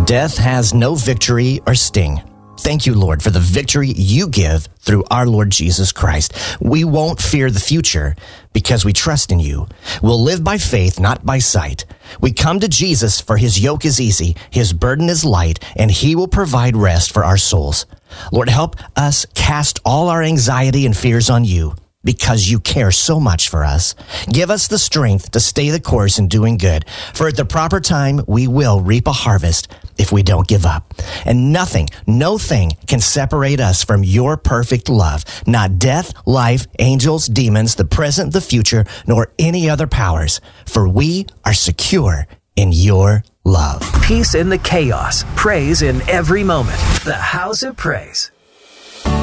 Death has no victory or sting. Thank you, Lord, for the victory you give through our Lord Jesus Christ. We won't fear the future because we trust in you. We'll live by faith, not by sight. We come to Jesus for his yoke is easy, his burden is light, and he will provide rest for our souls. Lord, help us cast all our anxiety and fears on you because you care so much for us. Give us the strength to stay the course in doing good, for at the proper time we will reap a harvest if we don't give up. And nothing, no thing can separate us from your perfect love. Not death, life, angels, demons, the present, the future, nor any other powers. For we are secure in your love. Peace in the chaos. Praise in every moment. The House of Praise.